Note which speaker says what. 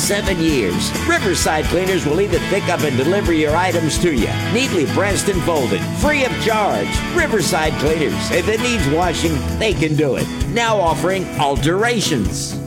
Speaker 1: 7 years. Riverside Cleaners will even pick up and deliver your items to you, neatly pressed and folded, free of charge. Riverside Cleaners. If it needs washing, they can do it. Now offering alterations.